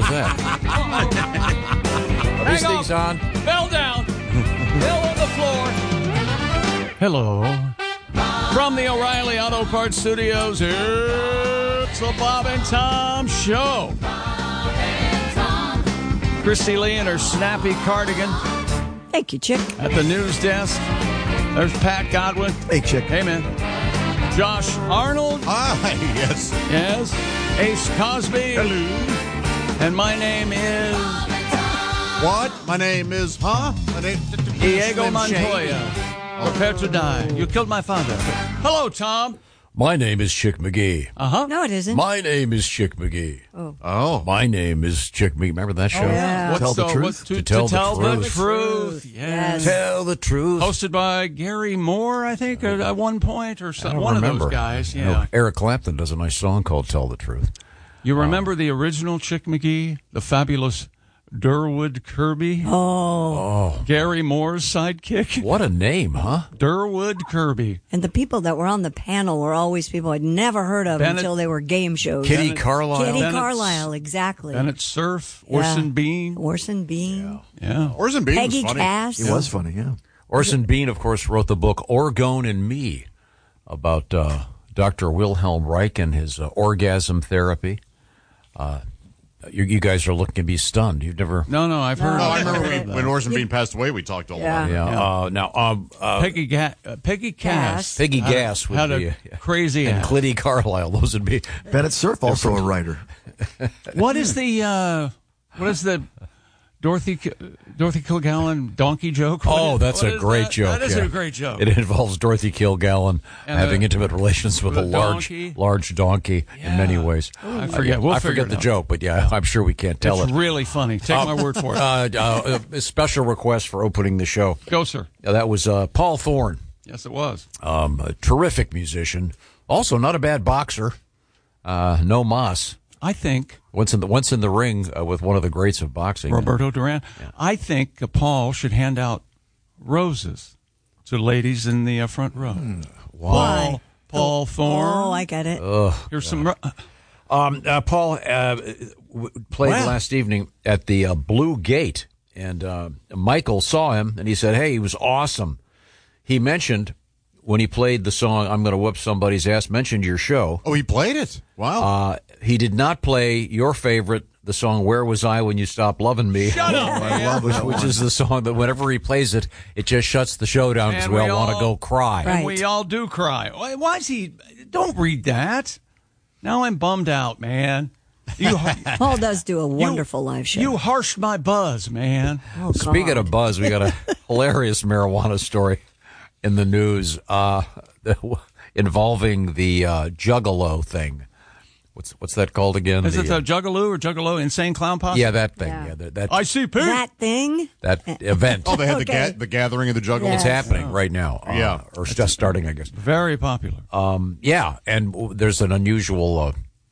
was that? Are these things on? Fell down. Fell on the floor. Hello. From the O'Reilly Auto Parts Studios, it's the Bob and Tom Show. Christy Lee in her snappy cardigan. Thank you, Chick. At the news desk, there's Pat Godwin. Hey, Chick. Hey, man. Josh Arnold. Hi, yes. Yes. Ace Cosby. Hello. And my name is... What? My name is, My name Diego Slim Montoya. Shady. Prepare to die. You killed my father. Hello, Tom. My name is Chick McGee. No, it isn't. My name is Chick McGee. Oh. My name is Chick McGee. Remember that show? yeah. Tell the truth? To tell tell the the truth. truth. Yes. Tell the truth. Hosted by Gary Moore, I think, at one point, or I some, don't one remember. of those guys. I Yeah. know Eric Clapton does a nice song called Tell the Truth. You remember the original Chick McGee, the fabulous Durwood Kirby? Oh. Gary Moore's sidekick? What a name, huh? Durwood Kirby. And the people that were on the panel were always people I'd never heard of Bennett- until they were game shows. Kitty Carlisle. Kitty Bennett's- Carlisle, exactly. Bennett Cerf, Orson Bean. Orson Bean. Yeah. Orson Bean Peggy was funny. Cass. He was funny, yeah. Orson Bean, of course, wrote the book Orgone and Me about Dr. Wilhelm Reich and his orgasm therapy. You guys are looking to be stunned. You've never... No, I've heard. Oh, I of remember that. when Orson Bean passed away, we talked a lot. Yeah. Yeah. Now, Peggy Cass. Peggy Gass would had be... a crazy and ass. Kitty Carlisle. Those would be... Bennett Cerf, also a writer. What is the Dorothy Kilgallen donkey joke? Oh, that's What a is great that? joke. That is yeah. a great joke. It involves Dorothy Kilgallen And having a- intimate relations with a with a large donkey. donkey in many ways. I forget. We'll I figure forget it the out. joke, but yeah, I'm sure we can't tell It's it. really funny. Take my word for it. A special request for opening the show. Go, sir. Yeah, that was Paul Thorne, Yes, it was. a terrific musician. Also, not a bad boxer. No mas. I think Once in the ring with one of the greats of boxing. Roberto Duran. I think Paul should hand out roses to ladies in the front row. Why? Paul Thorne. Oh, I get it. Here's some. Paul played last evening at the Blue Gate, and Michael saw him, and he said, hey, he was awesome. He mentioned, when he played the song, I'm going to whoop somebody's ass, mentioned your show. Oh, he played it? Wow. He did not play your favorite, the song Where Was I When You Stopped Loving Me? Shut up, man. Which is the song that whenever he plays it, it just shuts the show down because And we we all want to all- go cry. Right. And we all do cry. Why is he? Don't read that. Now I'm bummed out, man. You, Paul does do a wonderful live show. You harshed my buzz, man. Oh, Speaking God. of buzz, we got a hilarious marijuana story in the news involving the Juggalo thing. What's that called again? Is it the Juggalo or Juggalo Insane Clown Posse? Yeah, that thing. Yeah. Yeah, that ICP. That thing? that event. Oh, they had Okay. the gathering of the Juggalo. It's Yes. happening right now. Yeah. Or just starting, I guess. Very popular. Yeah, and there's an unusual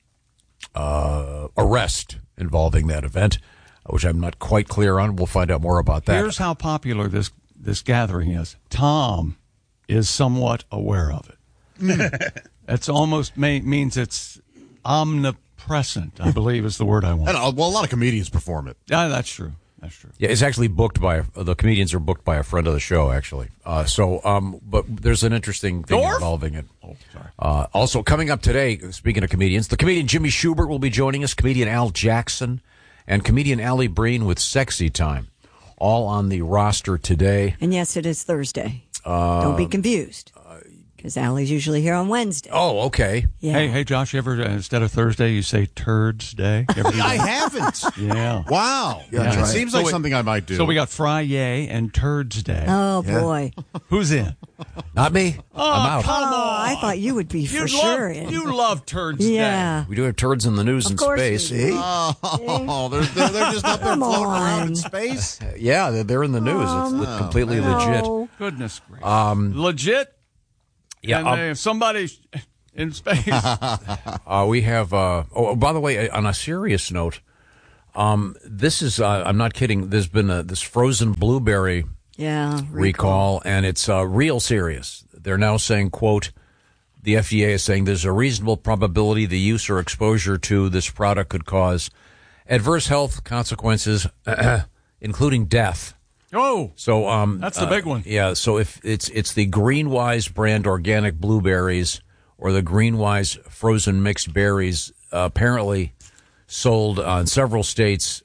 arrest involving that event, which I'm not quite clear on. We'll find out more about that. Here's how popular this gathering is. Tom is somewhat aware of it. It's almost means it's omnipresent, I believe is the word I want. And, well, a lot of comedians perform it. Yeah, that's true. That's true. Yeah, it's actually booked by the comedians are booked by a friend of the show, actually. But there's an interesting thing Dorf? involving it. Oh, sorry. Also, coming up today, speaking of comedians, the comedian Jimmy Schubert will be joining us, comedian Al Jackson, and comedian Allie Breen with Sexy Time, all on the roster today. And yes, it is Thursday. Don't be confused. Because Allie's usually here on Wednesday. Oh, okay. Yeah. Hey, Josh, you ever, instead of Thursday, you say Turds Day? You ever do I that? haven't. Yeah. Wow. Yeah, It seems like something I might do. So we got Friday and Turds Day. Oh, boy. Who's in? Not me. I'm out. Come Oh, on. I thought you would be for You sure love, in. you love Turds Day. Yeah. We do have turds in the news Of in course space. we do. Oh, they're just up there Come floating around on. in space. Yeah, they're in the news. It's completely legit. Oh, Goodness gracious. Legit? Yeah, And if somebody's in space. we have. By the way, on a serious note, this is. I'm not kidding. There's been this frozen blueberry yeah. recall, and it's real serious. They're now saying, "quote." The FDA is saying there's a reasonable probability the use or exposure to this product could cause adverse health consequences, including death. Oh, So that's the big one. Yeah, so if it's the Greenwise brand organic blueberries or the Greenwise frozen mixed berries, apparently sold in several states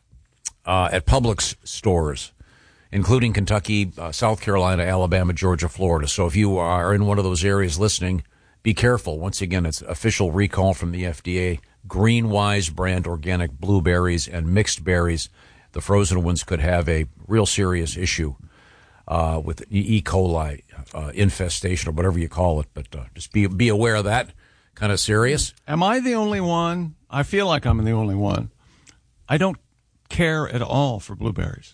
at Publix stores, including Kentucky, South Carolina, Alabama, Georgia, Florida. So if you are in one of those areas listening, be careful. Once again, it's official recall from the FDA. Greenwise brand organic blueberries and mixed berries. The frozen ones could have a real serious issue with E. coli infestation or whatever you call it. But just be aware of that. Kind of serious. Am I the only one? I feel like I'm the only one. I don't care at all for blueberries.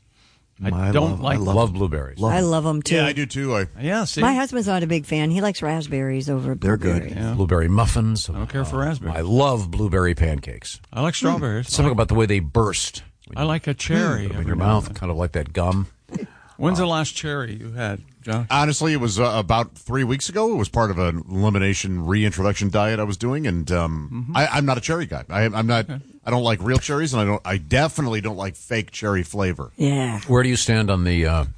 I love blueberries. I love them too. Yeah, I do too. See? My husband's not a big fan. He likes raspberries over They're blueberries. good. Yeah. Blueberry muffins. I don't care for raspberries. I love blueberry pancakes. I like strawberries. Something about the way they burst. I like a cherry In your mouth, kind of like that gum. When's the last cherry you had, John? Honestly, it was about 3 weeks ago. It was part of an elimination reintroduction diet I was doing, and I'm not a cherry guy. I'm not. Okay. I don't like real cherries, and I definitely don't like fake cherry flavor. Yeah. Where do you stand on the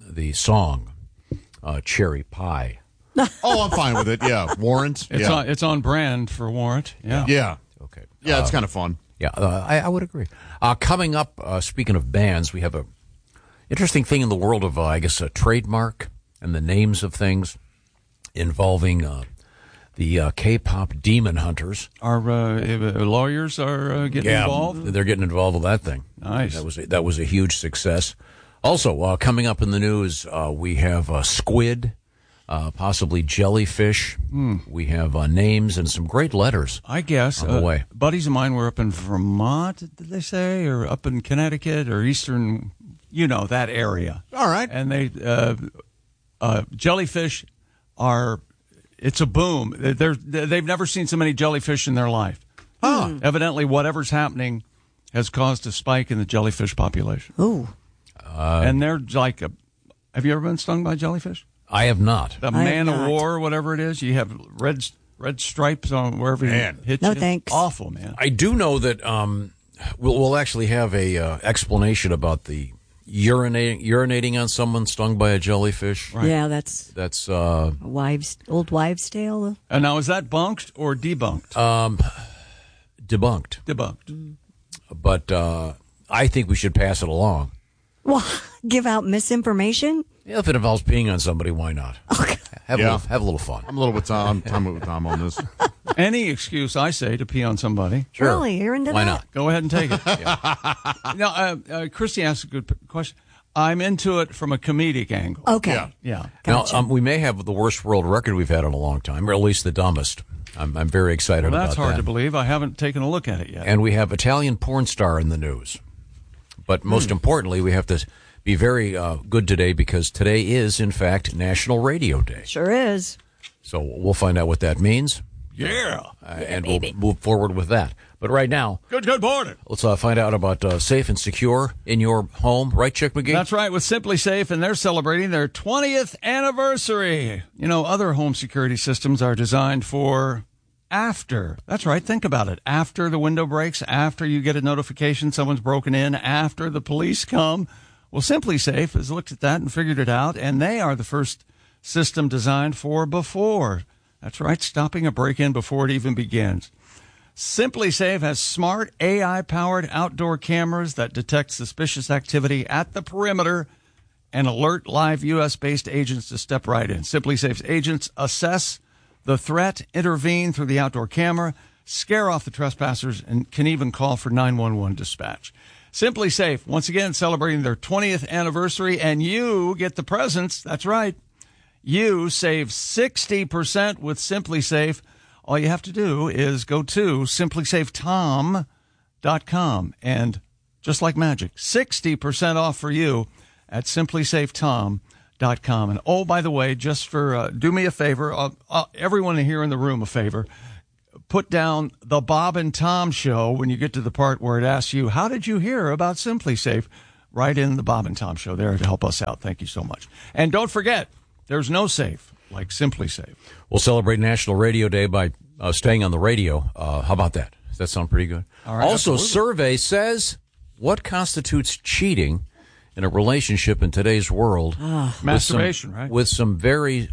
song "Cherry Pie"? Oh, I'm fine with it. Yeah, Warrant. It's on brand for Warrant. Yeah. Yeah. Okay. Yeah, it's kind of fun. Yeah, I would agree. Coming up, speaking of bands, we have a interesting thing in the world of, I guess, a trademark and the names of things involving the K-pop Demon Hunters. Our lawyers are getting involved? They're getting involved with that thing. Nice. That was a huge success. Also, coming up in the news, we have squid, possibly jellyfish. We have names and some great letters. I guess. On the way. Buddies of mine were up in Vermont, did they say, or up in Connecticut or Eastern, that area. All right. And they jellyfish are, it's a boom. They've never seen so many jellyfish in their life. Evidently, whatever's happening has caused a spike in the jellyfish population. Ooh. And they're like, have you ever been stung by jellyfish? I have not. The man of war, whatever it is, you have red stripes on wherever you hit you. No thanks. Awful, man. I do know that we'll actually have a explanation about the urinating on someone stung by a jellyfish. Right. Yeah, that's old wives' tale. And now, is that bunked or debunked? Debunked. Debunked. But I think we should pass it along. Well, give out misinformation? Yeah, if it involves peeing on somebody, why not? Okay. Have a little fun. I'm a little with Tom. I'm with Tom on this. Any excuse, I say, to pee on somebody. Sure. Really? You're into why that? not? Go ahead and take it. Now, Christy asked a good question. I'm into it from a comedic angle. Okay. Yeah. Gotcha. Now, we may have the worst world record we've had in a long time, or at least the dumbest. I'm very excited about that. That's hard to believe. I haven't taken a look at it yet. And we have Italian porn star in the news. But most importantly, we have to be very good today because today is, in fact, National Radio Day. Sure is. So we'll find out what that means. Yeah. And we'll move forward with that. But right now, Good morning. let's find out about safe and secure in your home. Right, Chick McGee? That's right, with Simply Safe, and they're celebrating their 20th anniversary. Other home security systems are designed for after. That's right, think about it. After the window breaks, after you get a notification someone's broken in, after the police come. Well, Simply Safe has looked at that and figured it out, and they are the first system designed for before. That's right, stopping a break-in before it even begins. Simply Safe has smart AI-powered outdoor cameras that detect suspicious activity at the perimeter and alert live U.S.-based agents to step right in. Simply Safe's agents assess the threat, intervene through the outdoor camera, scare off the trespassers, and can even call for 911 dispatch. Simply Safe, once again, celebrating their 20th anniversary, and you get the presents. That's right. You save 60% with Simply Safe. All you have to do is go to simplysafetom.com, and just like magic, 60% off for you at simplysafetom.com. And oh, by the way, just for do me a favor, everyone here in the room a favor, put down the Bob and Tom Show when you get to the part where it asks you, how did you hear about Simply Safe? Right in the Bob and Tom Show there to help us out. Thank you so much. And don't forget, there's no safe like Simply Safe. We'll celebrate National Radio Day by staying on the radio. How about that? Does that sound pretty good? All right, also, absolutely. survey says what constitutes cheating in a relationship in today's world? Masturbation, right? With some very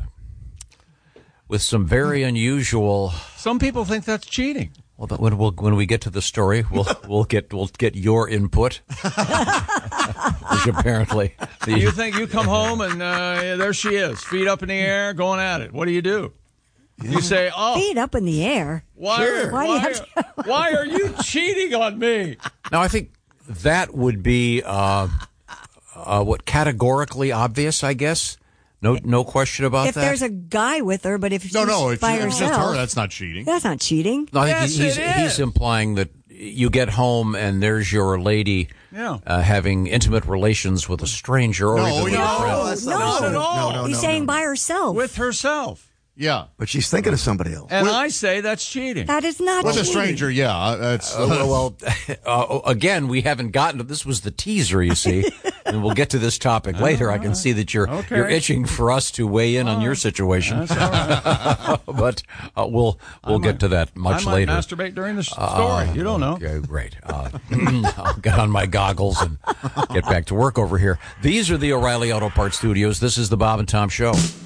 unusual. Some people think that's cheating. Well, but when we get to the story, we'll get your input. Which apparently, You think you come home and there she is, feet up in the air, going at it. What do? You say, "Oh, Feet up in the air. why are you cheating on me?" Now, I think that would be categorically obvious. I guess no question about If that. there's a guy with her, but if she's If by it's herself, just her, that's not cheating. that's not cheating. No, I think Yes, it he's is. implying that you get home and there's your lady having intimate relations with a stranger or even with a friend. that's No, not at all. No, He's saying by herself. With herself. Yeah. But she's thinking of somebody else. And I say that's cheating. That is not With a cheating. stranger, yeah. That's, Again, we haven't gotten to this. Was the teaser, you see, and we'll get to this topic later. I can see that you're itching for us to weigh in on your situation. That's all right. But we'll get to that much I might later. masturbate during the story. You don't know. Okay, great. I'll get on my goggles and get back to work over here. These are the O'Reilly Auto Parts Studios. This is the Bob and Tom Show.